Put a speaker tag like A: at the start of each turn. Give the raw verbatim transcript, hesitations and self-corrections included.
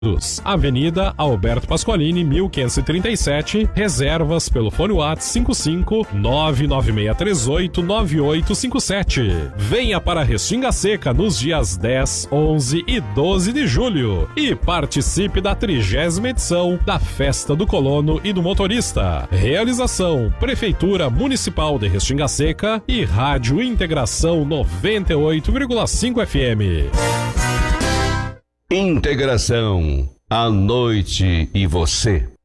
A: Avenida Alberto Pasqualini, mil quinhentos e trinta e sete. Reservas pelo fone WhatsApp cinco cinco nove nove seis três oito nove oito cinco sete. Venha para Restinga Seca nos dias dez, onze e doze de julho e participe da trigésima edição da Festa do Colono e do Motorista. Realização: Prefeitura Municipal de Restinga Seca e Rádio Integração noventa e oito vírgula cinco F M.
B: Integração, a noite e você.